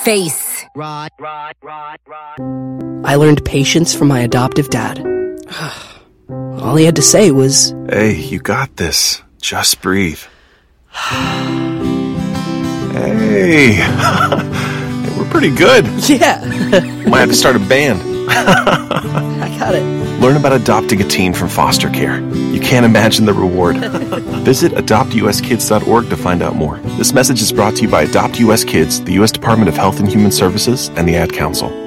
Face. I learned patience from my adoptive dad. All he had to say was, "Hey, you got this. Just breathe." Hey, we're pretty good. yeah, Might have to start a band. I got it. Learn about adopting a teen from foster care. You can't imagine the reward. Visit adoptuskids.org to find out more. This message is brought to you by Adopt US Kids, the U.S. Department of Health and Human Services, and the Ad Council.